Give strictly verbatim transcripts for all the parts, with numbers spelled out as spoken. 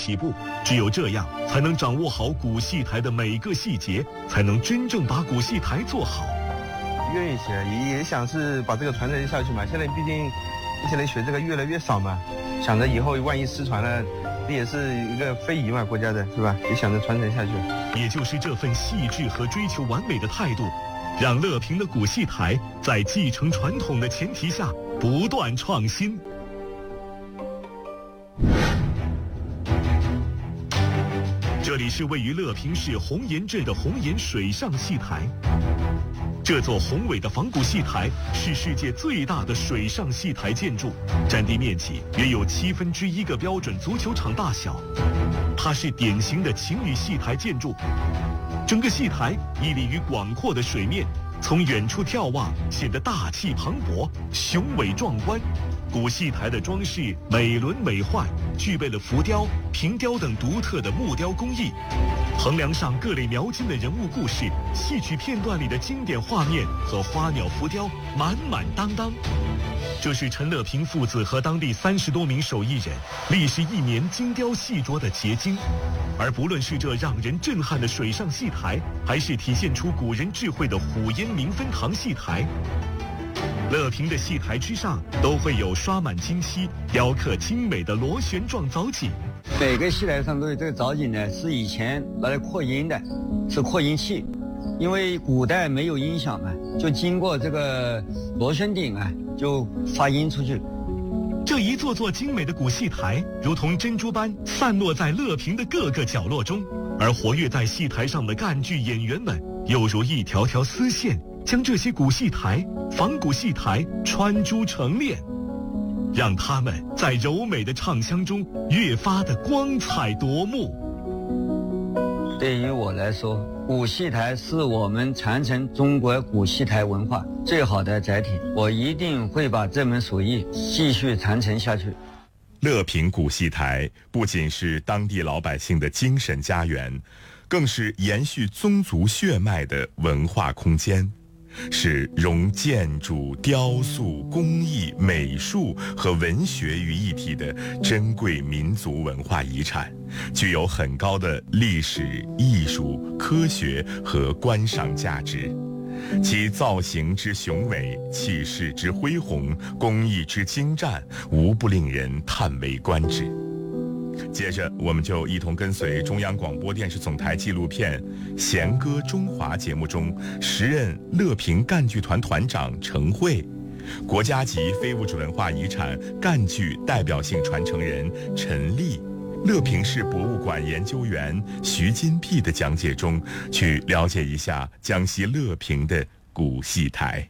起步，只有这样才能掌握好鼓戏台的每个细节，才能真正把鼓戏台做好。 愿意学，也也想是把这个传承下去嘛。现在毕竟一些人学这个越来越少嘛，想着以后万一失传了，这也是一个非遗嘛，国家的是吧？也想着传承下去。 也就是这份细致和追求完美的态度，让乐平的鼓戏台在继承传统的前提下不断创新。这里是位于乐平市红岩镇的红岩水上戏台。这座宏伟的仿古戏台是世界最大的水上戏台建筑，占地面积约有七分之一个标准足球场大小。它是典型的情侣戏台建筑，整个戏台屹立于广阔的水面，从远处眺望显得大气磅礴、雄伟壮观。古戏台的装饰美轮美奂，具备了浮雕、平雕等独特的木雕工艺。横梁上各类描金的人物故事、戏曲片段里的经典画面和花鸟浮雕满满当当。这是陈乐平父子和当地三十多名手艺人历时一年精雕细琢的结晶。而不论是这让人震撼的水上戏台，还是体现出古人智慧的虎烟明分堂戏台，乐平的戏台之上都会有刷满金漆、雕刻精美的螺旋状藻井。 每个戏台上都有这个藻井呢，是以前拿来扩音的，是扩音器。因为古代没有音响嘛，就经过这个螺旋顶啊，就发音出去。 这一座座精美的古戏台，如同珍珠般散落在乐平的各个角落中，而活跃在戏台上的赣剧演员们，又如一条条丝线，将这些古戏台、仿古戏台穿珠成链，让他们在柔美的唱腔中越发的光彩夺目。 对于我来说，古戏台是我们传承中国古戏台文化最好的载体，我一定会把这门手艺继续传承下去。 乐平古戏台不仅是当地老百姓的精神家园，更是延续宗族血脉的文化空间，是融建筑、雕塑、工艺、美术和文学于一体的珍贵民族文化遗产，具有很高的历史、艺术、科学和观赏价值。其造型之雄伟、气势之恢宏、工艺之精湛，无不令人叹为观止。接着，我们就一同跟随中央广播电视总台纪录片《弦歌中华》节目中时任乐平赣剧团团长程慧、国家级非物质文化遗产赣剧代表性传承人陈丽、乐平市博物馆研究员徐金碧的讲解中，去了解一下江西乐平的古戏台。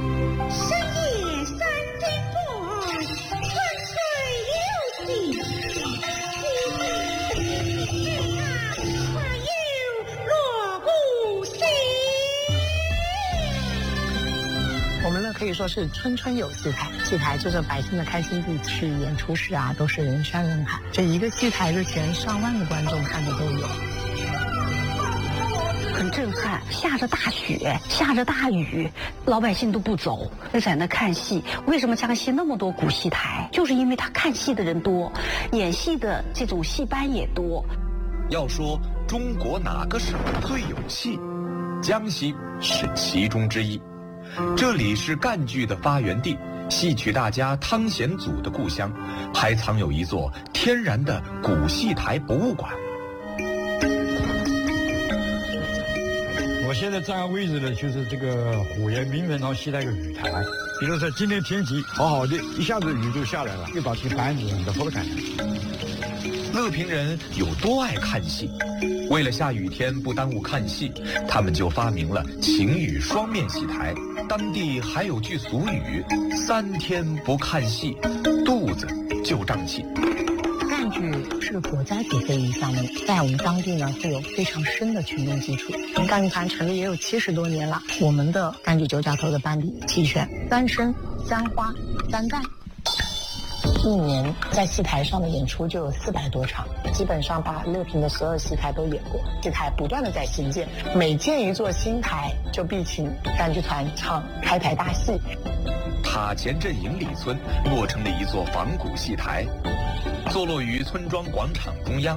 可以说是村村有戏台，戏台就是百姓的开心地，去演出时啊都是人山人海，这一个戏台的前上万的观众看的都有， 很震撼。下着大雪，下着大雨，老百姓都不走，就在那看戏。为什么江西那么多古戏台？就是因为他看戏的人多，演戏的这种戏班也多。 要说中国哪个省最有戏，江西是其中之一。这里是赣剧的发源地，戏曲大家汤显祖的故乡，还藏有一座天然的古戏台博物馆。 我现在站的位置呢，就是这个虎岩明分堂戏台的雨台。比如说今天天气好好的，一下子雨就下来了，就把这板子给铺开。 乐平人有多爱看戏，为了下雨天不耽误看戏，他们就发明了晴雨双面戏台。当地还有句俗语：三天不看戏，肚子就胀气。 赣剧是国家级非遗项目，在我们当地呢会有非常深的群众基础。我们赣剧团成立也有七十多年了，我们的赣剧九角头的班底齐全，三生、三花、三旦。一年在戏台上的演出就有四百多场，基本上把乐平的所有戏台都演过。戏台不断的在新建，每建一座新台就必请赣剧团唱开台大戏。 塔前镇营里村落成了一座仿古戏台，坐落于村庄广场中央。